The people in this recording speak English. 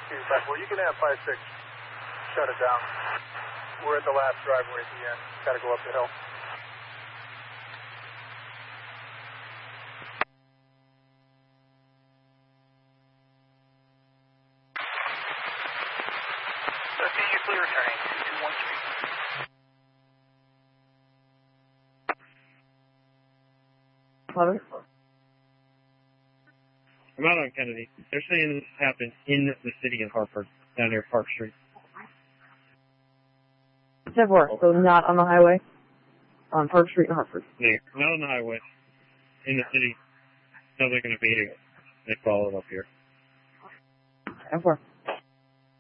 Well, you can have 5-6 shut it down. We're at the last driveway at the end. Got to go up the hill. Okay, you're clear returning 2213. 11. I'm out on Kennedy. They're saying this happened in the city of Hartford, down near Park Street. 10-4, so not on the highway, on Park Street in Hartford. Yeah, not on the highway, in the city. Sounds like an beating. They followed up here. 10-4.